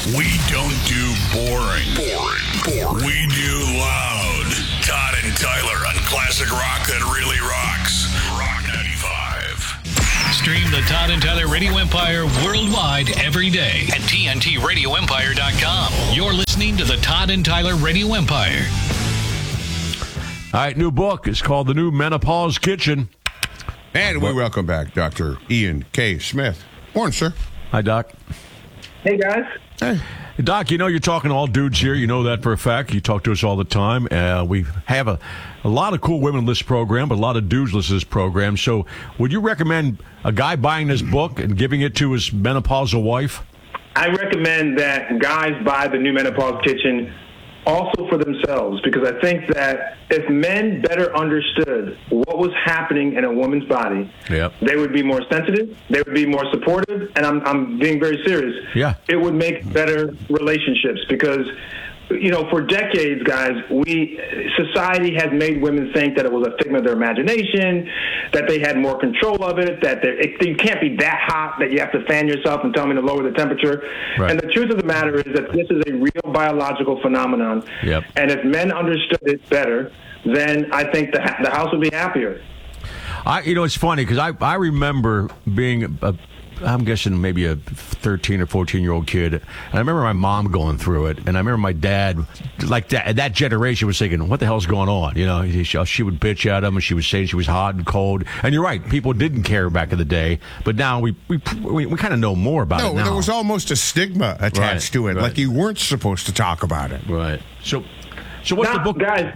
We don't do boring. We do loud. Todd and Tyler on classic rock that really rocks. Rock 95. Stream the Todd and Tyler Radio Empire worldwide every day at TNTRadioEmpire.com. You're listening to the Todd and Tyler Radio Empire. All right, new book. It's called The New Menopause Kitchen. And we welcome back Dr. Ian K. Smith. Morning, sir. Hi, Doc. Hey, guys. Hey. Doc, you know you're talking to all dudes here. You know that for a fact. You talk to us all the time. We have a lot of cool women in this program, but a lot of dudes listen to this program. So would you recommend a guy buying this book and giving it to his menopausal wife? I recommend that guys buy The New Menopause Kitchen also for themselves, because I think that if men better understood what was happening in a woman's body, they would be more sensitive, they would be more supportive, and I'm being very serious. Yeah. It would make better relationships, because you know, for decades, guys, society has made women think that it was a figment of their imagination, that they had more control of it, that you can't be that hot that you have to fan yourself and tell me to lower the temperature. Right. And the truth of the matter is that this is a real biological phenomenon. Yep. And if men understood it better, then I think the house would be happier. It's funny because I remember being I'm guessing maybe a 13 or 14-year-old kid. And I remember my mom going through it, and I remember my dad, like that generation, was thinking, "What the hell's going on?" You know, she would bitch at him, and she was saying she was hot and cold. And you're right, people didn't care back in the day, but now we kind of know more about it now. There was almost a stigma attached to it, like you weren't supposed to talk about it. Right. So what's the book? Guys,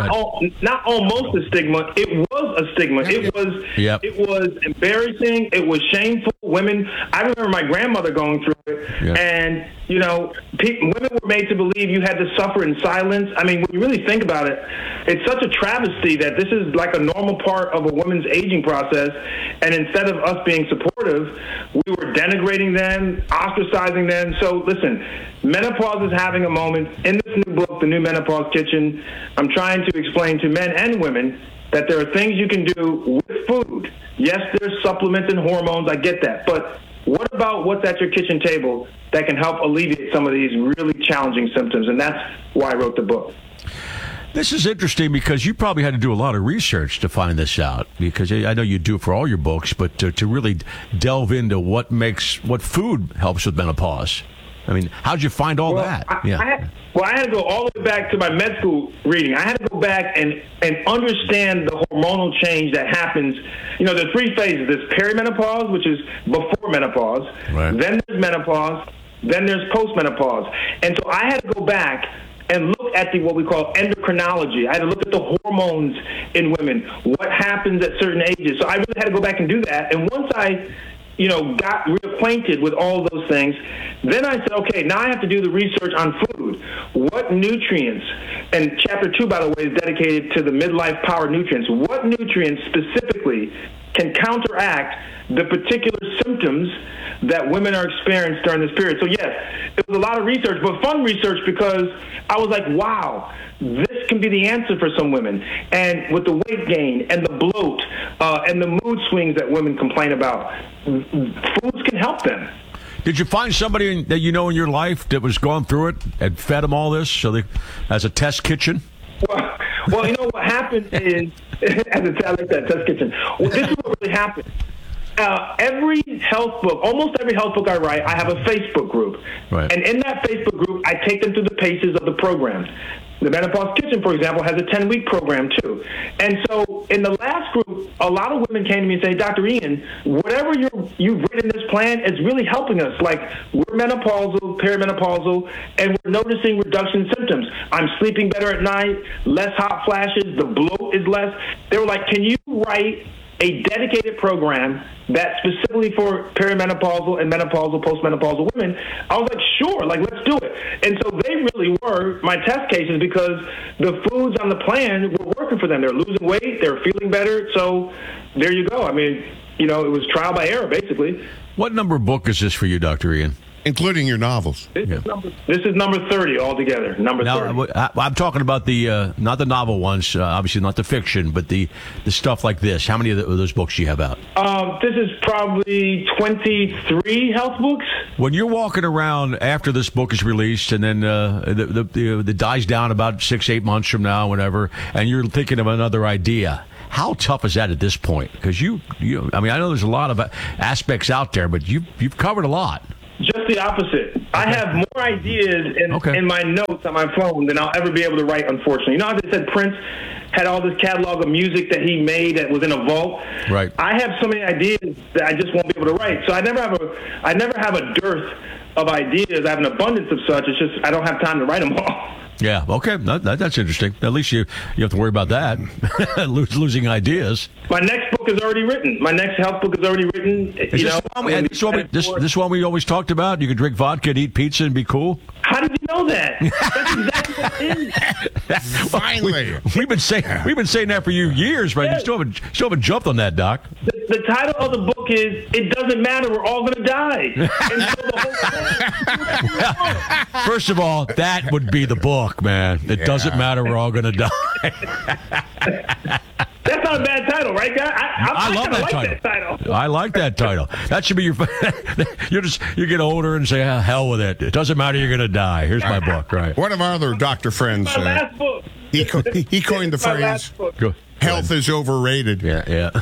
not almost a stigma. It was a stigma. It was embarrassing. It was shameful. Women, I remember my grandmother going through it, and, you know, women were made to believe you had to suffer in silence. I mean, when you really think about it, it's such a travesty that this is like a normal part of a woman's aging process, and instead of us being supportive, we were denigrating them, ostracizing them. So, listen, menopause is having a moment. In this new book, The New Menopause Kitchen, I'm trying to explain to men and women that there are things you can do with food. Yes, there's supplements and hormones, I get that. But what about what's at your kitchen table that can help alleviate some of these really challenging symptoms? And that's why I wrote the book. This is interesting because you probably had to do a lot of research to find this out, because I know you do it for all your books, but to really delve into what food helps with menopause. I mean, how'd you find all that? I had to go all the way back to my med school reading. I had to go back and understand the hormonal change that happens. You know, there's three phases. There's perimenopause, which is before menopause. Right. Then there's menopause. Then there's postmenopause. And so I had to go back and look at what we call endocrinology. I had to look at the hormones in women, what happens at certain ages. So I really had to go back and do that. And once I got reacquainted with all those things, then I said, okay, now I have to do the research on food. What nutrients, and chapter 2, by the way, is dedicated to the midlife power nutrients. What nutrients specifically can counteract the particular symptoms that women are experiencing during this period? So yes, it was a lot of research, but fun research, because I was like, wow, this can be the answer for some women. And with the weight gain and the bloat and the mood swings that women complain about, foods can help them. Did you find somebody that you know in your life that was going through it and fed them all this as a test kitchen? Well, you know what happened is, as a test kitchen, this is what really happened. Every health book, almost every health book I write, I have a Facebook group. Right. And in that Facebook group, I take them through the paces of the program. The Menopause Kitchen, for example, has a 10-week program, too. And so in the last group, a lot of women came to me and said, Dr. Ian, whatever you've written in this plan is really helping us. Like, we're menopausal, perimenopausal, and we're noticing reduction in symptoms. I'm sleeping better at night, less hot flashes, the bloat is less. They were like, can you write a dedicated program that's specifically for perimenopausal and menopausal, postmenopausal women? I was like, sure, let's do it. And so they really were my test cases, because the foods on the plan were working for them. They're losing weight, they're feeling better. So there you go. I mean, it was trial by error, basically. What number book is this for you, Dr. Ian? including your novels. This is number 30 altogether. Number 30. I'm talking about the not the novel ones, obviously not the fiction, but the stuff like this. How many of those books do you have out? This is probably 23 health books. When you're walking around after this book is released, and then the dies down about 6-8 months from now, whatever, and you're thinking of another idea. How tough is that at this point? Because I mean, I know there's a lot of aspects out there, but you've covered a lot. Just the opposite. Okay. I have more ideas in my notes on my phone than I'll ever be able to write, unfortunately. You know how they said Prince had all this catalog of music that he made that was in a vault? Right. I have so many ideas that I just won't be able to write. So I never have a dearth of ideas. I have an abundance of such. It's just I don't have time to write them all. Yeah, okay. That's interesting. At least you have to worry about that, losing ideas. My next book is already written. My next health book is already written. This one we always talked about? You could drink vodka and eat pizza and be cool? How did you know that? That's exactly what it is. Finally. We've been saying that for years, right? Yes. You still haven't jumped on that, Doc. The title of the book is "It Doesn't Matter, We're All Going to Die." And so the whole First of all, that would be the book, man. It doesn't matter, we're all going to die. That's not a bad title, right, guy? I love that title. I like that title. That should be your. You get older and say, "Hell with it. It doesn't matter. You're going to die." Here's my book, right? One of our other doctor friends. My last book. He coined the phrase. Go. Health is overrated. Yeah.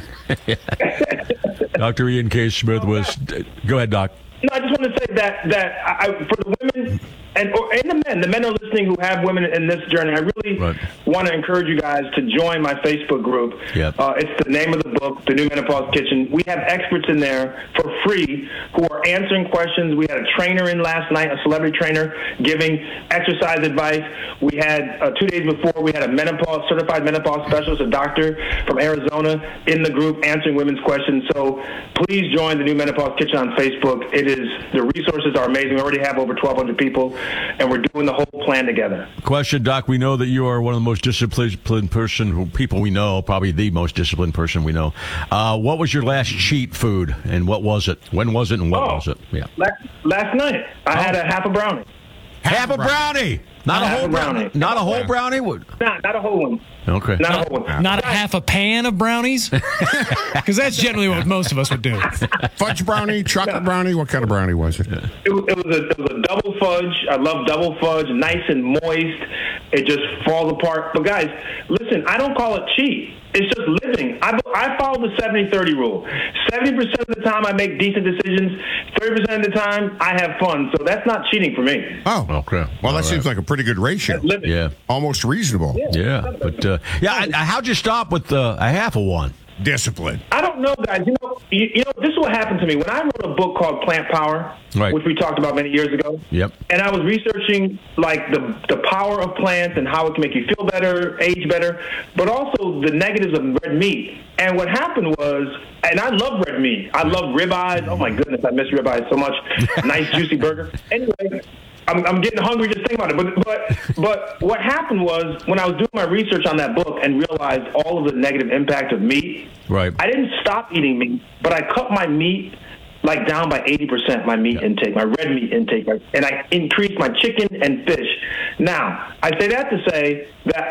Dr. Ian K. Smith was. Go ahead, Doc. No, I just want to say that for the women and the men are listening who have women in this journey. I really want to encourage you guys to join my Facebook group. Yep. It's the name of the book, The New Menopause Kitchen. We have experts in there for free who are answering questions. We had a trainer in last night, a celebrity trainer, giving exercise advice. We had 2 days before, we had a certified menopause specialist, a doctor from Arizona, in the group answering women's questions. So please join the New Menopause Kitchen on Facebook. The resources are amazing. We already have over 1,200 people, and we're doing the whole plan together. Question, Doc. We know that you are one of the most disciplined people we know, probably the most disciplined person we know. What was your last cheat food, and what was it? When was it, and what was it? Yeah. Last night, I had a half a brownie. Half a brownie? Not a whole brownie? Not a whole brownie? Not a whole one. Okay. Not a whole one. Not a half a pan of brownies? Because that's generally what most of us would do. Fudge brownie, chocolate brownie? What kind of brownie was it? It was a double fudge. I love double fudge, nice and moist. It just falls apart. But guys, listen, I don't call it cheat. It's just living. I follow the 70-30 rule. 70% of the time I make decent decisions. 30% of the time I have fun. So that's not cheating for me. Oh, okay. Well, that seems like a pretty good ratio. That's living. Yeah. Almost reasonable. Yeah. But how'd you stop with a half of one? Discipline. I don't know, guys. You know, this is what happened to me. When I wrote a book called Plant Power, which we talked about many years ago, and I was researching like the power of plants and how it can make you feel better, age better, but also the negatives of red meat. And what happened was, and I love red meat. I love ribeyes. Oh my goodness, I miss ribeyes so much. Nice juicy burger. Anyway, I'm getting hungry just thinking about it. But what happened was when I was doing my research on that book and realized all of the negative impact of meat, I didn't stop eating meat, but I cut my meat down by 80%, my meat intake, my red meat intake, and I increased my chicken and fish. Now, I say that to say that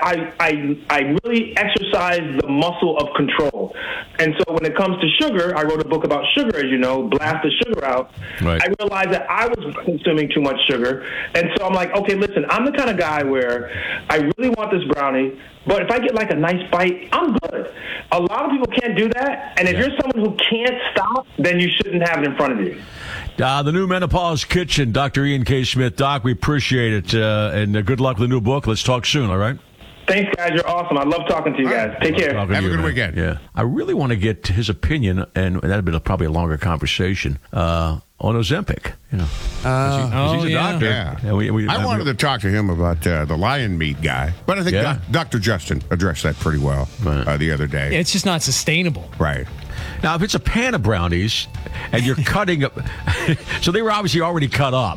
I really exercise the muscle of control. And so when it comes to sugar, I wrote a book about sugar, as you know, Blast the Sugar Out. I realized that I was consuming too much sugar. And so I'm like, okay, listen, I'm the kind of guy where I really want this brownie, but if I get like a nice bite, I'm good. A lot of people can't do that. And if you're someone who can't stop, then you shouldn't have it in front of you. The New Menopause Kitchen, Dr. Ian K. Smith. Doc, we appreciate it. And good luck with the new book. Let's talk soon, all right? Thanks, guys. You're awesome. I love talking to you guys. Take care. Have a good weekend. Yeah. I really want to get his opinion, and that'd be probably a longer conversation, on Ozempic. You know, he's a doctor. Yeah. I wanted to talk to him about the lion meat guy, but I think Dr. Justin addressed that pretty well the other day. It's just not sustainable. Right. Now, if it's a pan of brownies and you're cutting up, so they were obviously already cut up.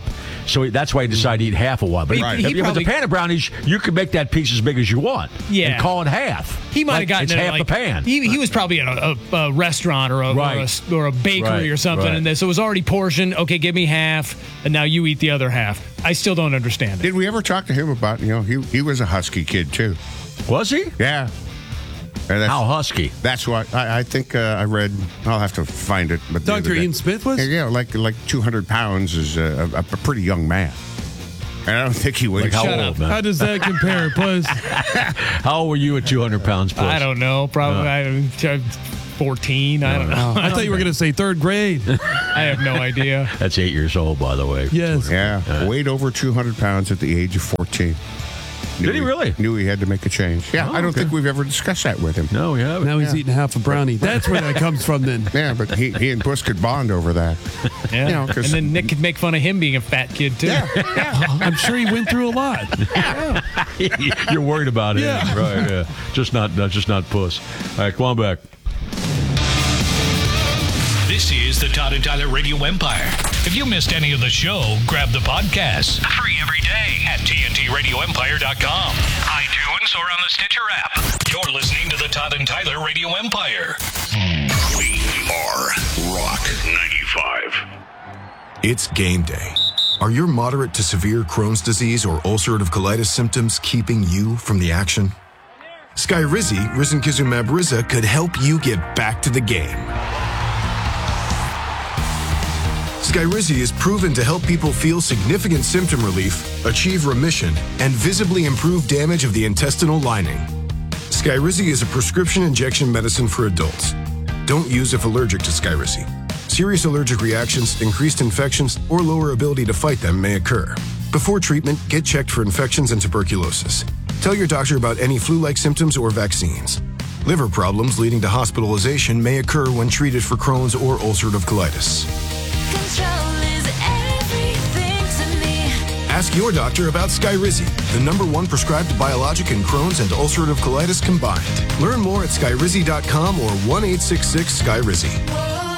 So that's why he decided to eat half of one. But He if it's probably- a pan of brownies, you can make that piece as big as you want. Yeah. And call it half. He might Like, have gotten it's it half like, the pan. He was probably at a restaurant or a bakery Right, or something, right. and so it was already portioned. Okay, give me half, and now you eat the other half. I still don't understand it. Did we ever talk to him about, he was a husky kid, too. Was he? Yeah. And How husky? That's what I think I read. I'll have to find it. But the Dr. other day- Ian Smith was? Yeah, like 200 pounds is a pretty young man. And I don't think he weighs. Like how Shut old, up. man? How does that compare, plus? How old were you at 200 pounds plus? I don't know. Probably 14. I don't know. I thought you were going to say third grade. I have no idea. That's 8 years old, by the way. Yes. Yeah, weighed over 200 pounds at the age of 14. Did he really? Knew he had to make a change. Yeah, I don't think we've ever discussed that with him. No, we haven't. Now he's eating half a brownie. That's where that comes from then. Yeah, but he and Bush could bond over that. Yeah. You know, 'cause- And then Nick could make fun of him being a fat kid, too. I'm sure he went through a lot. You're worried about it. Yeah. Right, yeah. Just not puss. All right, come on back. This is the Todd and Tyler Radio Empire. If you missed any of the show, grab the podcast. Free every day at TNTRadioEmpire.com, iTunes, or on the Stitcher app. You're listening to the Todd and Tyler Radio Empire. We are Rock 95. It's game day. Are your moderate to severe Crohn's disease or ulcerative colitis symptoms keeping you from the action? Skyrizi, risankizumab Riza, could help you get back to the game. Skyrizi is proven to help people feel significant symptom relief, achieve remission, and visibly improve damage of the intestinal lining. Skyrizi is a prescription injection medicine for adults. Don't use if allergic to Skyrizi. Serious allergic reactions, increased infections, or lower ability to fight them may occur. Before treatment, get checked for infections and tuberculosis. Tell your doctor about any flu-like symptoms or vaccines. Liver problems leading to hospitalization may occur when treated for Crohn's or ulcerative colitis. Control is everything to me. Ask your doctor about Skyrizi, the #1 prescribed biologic in Crohn's and ulcerative colitis combined. Learn more at skyrizi.com or 1-866-SKYRIZI.